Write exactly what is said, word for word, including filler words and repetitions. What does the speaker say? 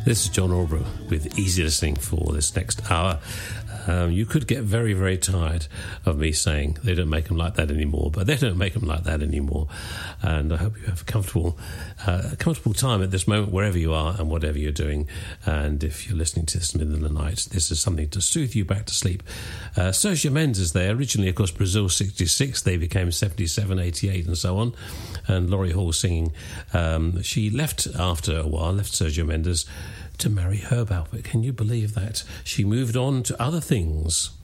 This is John Albrook with Easy Listening for this next hour. Um, you could get very, very tired of me saying they don't make them like that anymore, but they don't make them like that anymore. And I hope you have a comfortable, uh, comfortable time at this moment, wherever you are and whatever you're doing. And if you're listening to this in the middle of the night, this is something to soothe you back to sleep. Uh, Sergio Mendes there, originally, of course, Brazil sixty-six, they became seventy-seven, eighty-eight and so on. And Laurie Hall singing. Um, she left after a while, left Sergio Mendes to marry Herb Alpert. Can you believe that? She moved on to other things.